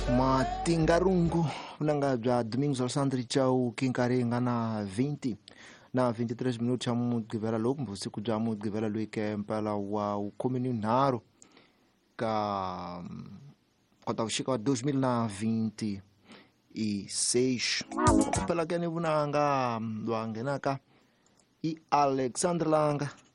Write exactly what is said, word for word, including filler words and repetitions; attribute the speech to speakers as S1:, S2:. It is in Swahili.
S1: Matingarungu langa bya Domingos Alessandri chau kinkarenga na vinte na vinte e três minutos a mudgivela logo usiku bya mudgivela luike mpela wa ukomunaro ka kota ushika wa dois mil e vinte e seis pela kene vunanga lwangenaka i Alexandre Langa